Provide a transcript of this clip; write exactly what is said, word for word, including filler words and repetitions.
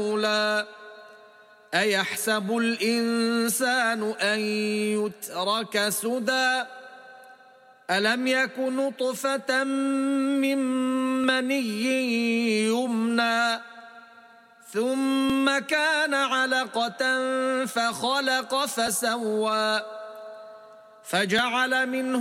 أيحسب الإنسان أن يترك سدى ألم يك نطفة من مني يمنى ثم كان علقة فخلق فسوى فجعل منه